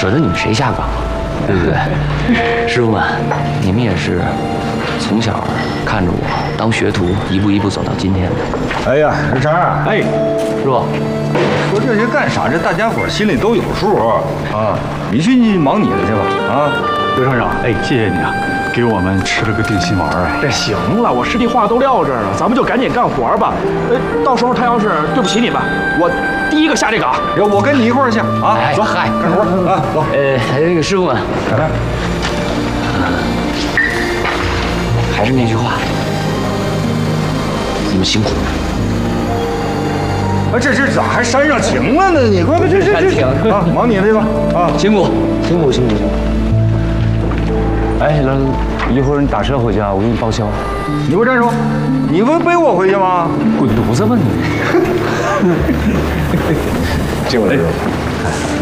舍得你们谁下岗啊？对不对？师傅们，你们也是从小看着我当学徒，一步一步走到今天的。 哎呀，日常， 哎，师傅， 说这些干啥？这大家伙心里都有数啊！你去忙你的去吧啊！ 刘厂长，哎，谢谢你啊，给我们吃了个定心丸啊！ 这行了，我师弟话都撂这儿了，咱们就赶紧干活吧。到时候他要是对不起你们，我第一个下这岗。 我跟你一块儿下啊！ 哎， 走， 嗨， 干活啊！走。 那个师傅们， 来， 还是那句话，你们辛苦了。 啊，这咋还煽上情了呢？你快快这啊，忙你的去吧啊！ 辛苦。 哎，来，一会儿你打车回家，我给你报销。 你给我站住！你不背我回去吗？ 滚犊子吧你！ 这我来。